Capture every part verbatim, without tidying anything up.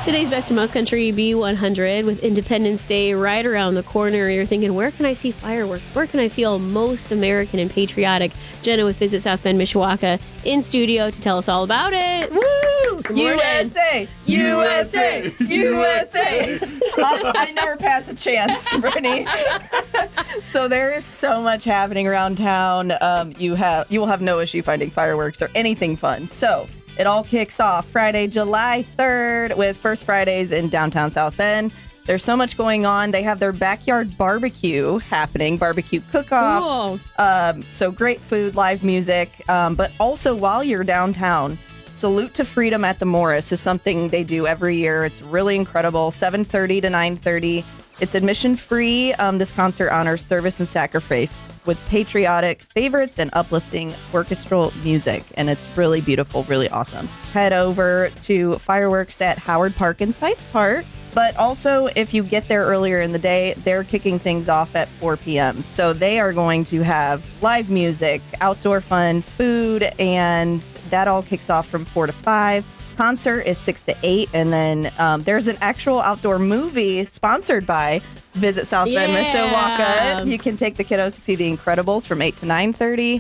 Today's Best in Most Country B one hundred with Independence Day right around the corner. You're thinking, where can I see fireworks? Where can I feel most American and patriotic? Jenna with Visit South Bend, Mishawaka in studio to tell us all about it. Woo! Good morning. U S A! U S A! U S A! I never pass a chance, Brittany. So there is so much happening around town. Um, you have you will have no issue finding fireworks or anything fun. So it all kicks off Friday, July third with First Fridays in downtown South Bend. There's so much going on. They have their backyard barbecue happening, barbecue cook-off. Cool. Um, so great food, live music. Um, but also while you're downtown, Salute to Freedom at the Morris is something they do every year. It's really incredible. seven thirty to nine thirty. It's admission free. Um, this concert honors service and sacrifice with patriotic favorites and uplifting orchestral music. And it's really beautiful, really awesome. Head over to fireworks at Howard Park and Scythe Park. But also, if you get there earlier in the day, they're kicking things off at four p.m. So they are going to have live music, outdoor fun, food, and that all kicks off from four to five. Concert is six to eight, and then um, there's an actual outdoor movie sponsored by Visit South Bend, Yeah. Mishawaka. You can take the kiddos to see The Incredibles from eight to nine thirty.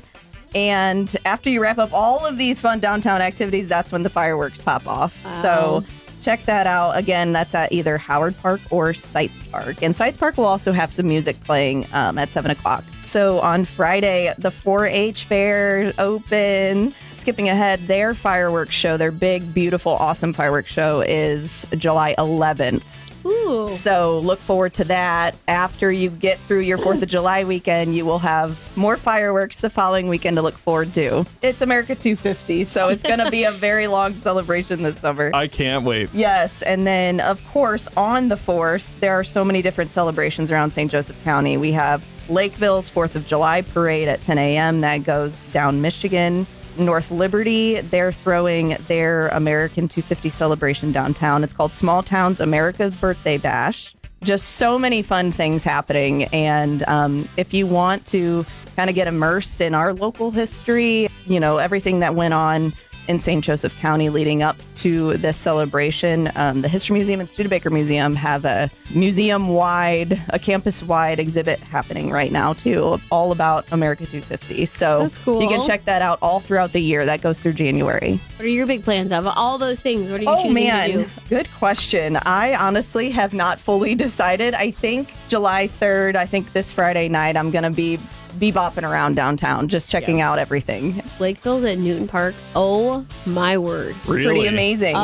And after you wrap up all of these fun downtown activities, that's when the fireworks pop off. Wow. So check that out. Again, that's at either Howard Park or Scythe Park. And Scythe Park will also have some music playing um, at seven o'clock. So on Friday, the four H fair opens. Skipping ahead, their fireworks show, their big, beautiful, awesome fireworks show is July eleventh. Ooh. So look forward to that. After you get through your fourth of July weekend, you will have more fireworks the following weekend to look forward to. It's America two fifty, so it's going to be a very long celebration this summer. I can't wait. Yes, and then, of course, on the fourth, there are so many different celebrations around Saint Joseph County. We have Lakeville's fourth of July parade at ten a.m. That goes down Michigan. North Liberty, they're throwing their American two fifty celebration downtown. It's called Small Towns America Birthday Bash. Just so many fun things happening. And um, if you want to kind of get immersed in our local history, you know, everything that went on in Saint Joseph County leading up to this celebration, um, the History Museum and Studebaker Museum have a museum-wide, a campus-wide exhibit happening right now, too, all about America two fifty. So That's cool. You can check that out all throughout the year. That goes through January. What are your big plans of all those things? What are you Oh, choosing man. to do? Good question. I honestly have not fully decided. I think July third, I think this Friday night, I'm going to be bebopping around downtown, just checking out everything. Lakeville's at Newton Park. Oh, my word. Really? Pretty amazing.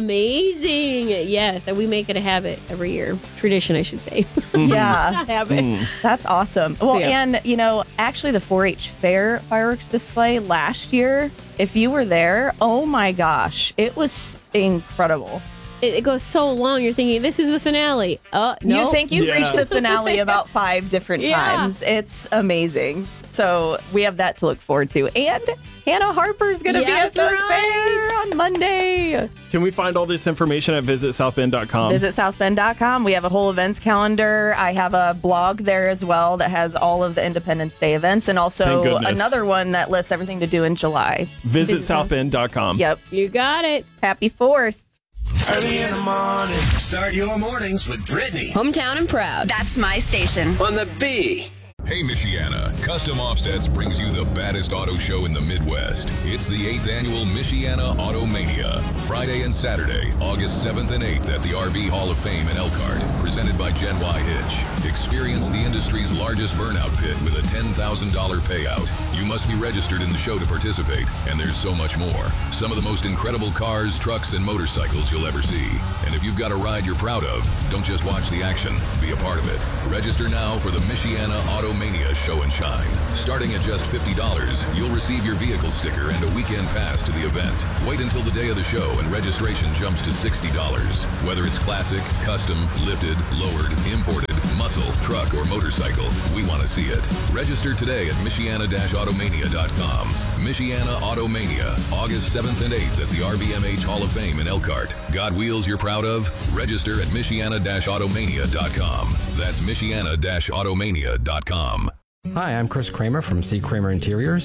Amazing. Yes, and we make it a habit every year. Tradition, I should say. Yeah. Not habit. That's awesome. Well, Yeah. and, you know, actually the four H fair fireworks display last year, if you were there, oh my gosh, it was incredible. It, it goes so long, you're thinking, this is the finale. Oh, no. You think you've Yeah. reached the finale about five different Yeah. times. It's amazing. So we have that to look forward to. And Hannah Harper's going to be Yes, at the right. fair on Monday. Can we find all this information at visit south bend dot com? Visit south bend dot com. We have a whole events calendar. I have a blog there as well that has all of the Independence Day events and Thank also goodness. another one that lists everything to do in July. visit south bend dot com. Yep. You got it. Happy fourth. Early in the morning. Start your mornings with Brittany Hometown and proud. That's my station. on the B. Hey, Michiana. Custom Offsets brings you the baddest auto show in the Midwest. It's the eighth annual Michiana Auto Mania. Friday and Saturday, August seventh and eighth at the R V Hall of Fame in Elkhart. Presented by Gen Y Hitch. Experience the industry's largest burnout pit with a ten thousand dollars payout. You must be registered in the show to participate, and there's so much more. Some of the most incredible cars, trucks, and motorcycles you'll ever see. And if you've got a ride you're proud of, don't just watch the action, be a part of it. Register now for the Michiana Auto Mania Show and Shine. Starting at just fifty dollars, you'll receive your vehicle sticker and a weekend pass to the event. Wait until the day of the show and registration jumps to sixty dollars. Whether it's classic, custom, lifted, lowered, imported, muscle, truck, or motorcycle, we want to see it. Register today at michiana dash automania dot com. Michiana Automania, August seventh and eighth at the R V M H Hall of Fame in Elkhart. Got wheels you're proud of? Register at michiana dash automania dot com. That's michiana dash automania dot com. Hi, I'm Chris Kramer from C. Kramer Interiors.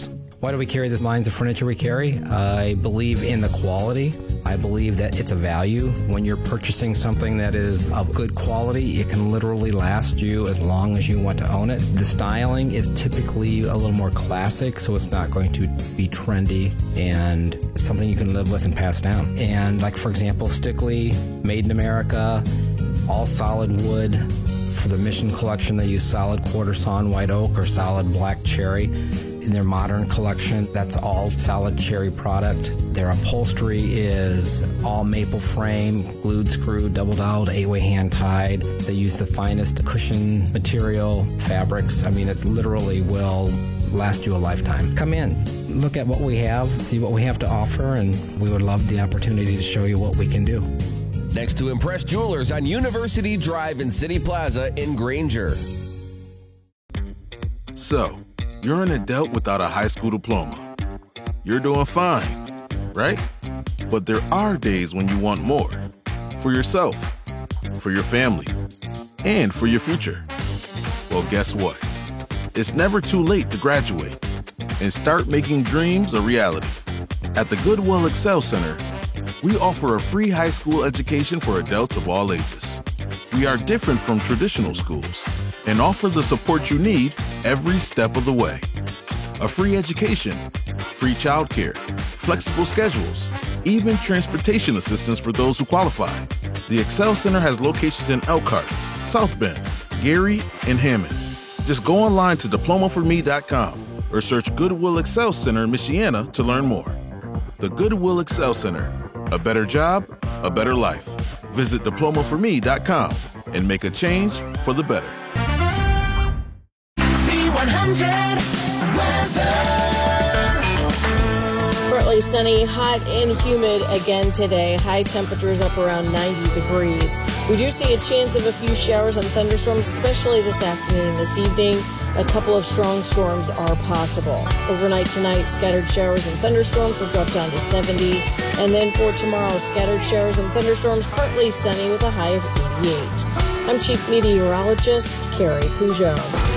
Why do we carry the lines of furniture we carry? I believe in the quality. I believe that it's a value. When you're purchasing something that is of good quality, it can literally last you as long as you want to own it. The styling is typically a little more classic, so it's not going to be trendy and something you can live with and pass down. And like, for example, Stickley, made in America, all solid wood. For the Mission collection, they use solid quarter sawn white oak or solid black cherry. In their modern collection, that's all solid cherry product. Their upholstery is all maple frame, glued, screwed, double doweled, eight-way hand tied. They use the finest cushion material, fabrics. I mean, it literally will last you a lifetime. Come in, look at what we have, see what we have to offer, and we would love the opportunity to show you what we can do. Next to Impress Jewelers on University Drive in City Plaza in Granger. So, you're an adult without a high school diploma. You're doing fine, right? But there are days when you want more. For yourself, for your family, and for your future. Well, guess what? It's never too late to graduate and start making dreams a reality. At the Goodwill Excel Center, we offer a free high school education for adults of all ages. We are different from traditional schools and offer the support you need every step of the way. A free education, free childcare, flexible schedules, even transportation assistance for those who qualify. The Excel Center has locations in Elkhart, South Bend, Gary, and Hammond. Just go online to diploma for me dot com or search Goodwill Excel Center in Michiana to learn more. The Goodwill Excel Center. A better job, a better life. Visit diploma for me dot com and make a change for the better. B one hundred weather. Partly sunny, hot and humid again today. High temperatures up around ninety degrees. We do see a chance of a few showers and thunderstorms, especially this afternoon and this evening. A couple of strong storms are possible. Overnight tonight, scattered showers and thunderstorms will drop down to seventy. And then for tomorrow, scattered showers and thunderstorms, partly sunny with a high of eighty-eight. I'm Chief Meteorologist Carrie Peugeot.